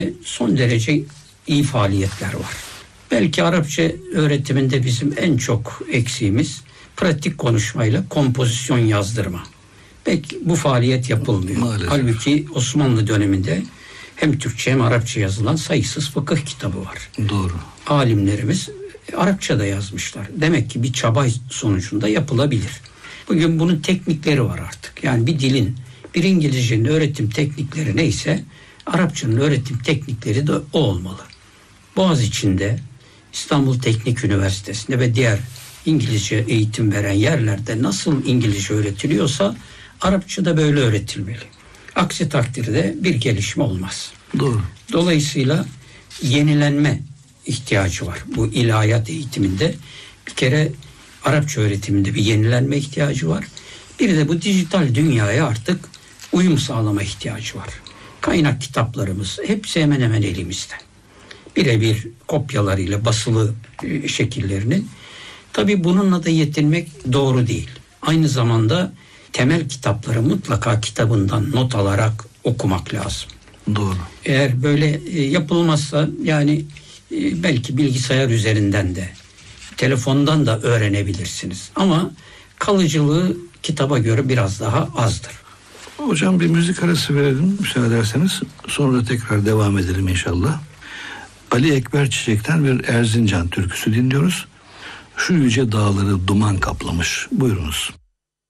son derece iyi faaliyetler var. Belki Arapça öğretiminde bizim en çok eksiğimiz pratik konuşmayla kompozisyon yazdırma. Belki bu faaliyet yapılmıyor. Maalesef. Halbuki Osmanlı döneminde hem Türkçe hem Arapça yazılan sayısız fıkıh kitabı var. Doğru. Alimlerimiz Arapça da yazmışlar. Demek ki bir çaba sonucunda yapılabilir. Bugün bunun teknikleri var artık. Yani bir dilin, bir İngilizcenin öğretim teknikleri neyse Arapçanın öğretim teknikleri de o olmalı. Boğaziçi'nde, İstanbul Teknik Üniversitesi'nde ve diğer İngilizce eğitim veren yerlerde nasıl İngilizce öğretiliyorsa Arapça da böyle öğretilmeli. Aksi takdirde bir gelişme olmaz. Doğru. Dolayısıyla yenilenme ihtiyacı var. Bu ilahiyat eğitiminde bir kere Arapça öğretiminde bir yenilenme ihtiyacı var. Bir de bu dijital dünyaya artık uyum sağlama ihtiyacı var. Kaynak kitaplarımız hepsi hemen hemen elimizde. Birebir kopyalarıyla basılı şekillerinin. Tabii bununla da yetinmek doğru değil. Aynı zamanda temel kitapları mutlaka kitabından not alarak okumak lazım. Doğru. Eğer böyle yapılmazsa yani belki bilgisayar üzerinden de telefondan da öğrenebilirsiniz. Ama kalıcılığı kitaba göre biraz daha azdır. Hocam bir müzik arası verelim müsaade ederseniz. Sonra tekrar devam edelim inşallah. Ali Ekber Çiçek'ten bir Erzincan türküsü dinliyoruz. Şu yüce dağları duman kaplamış. Buyurunuz.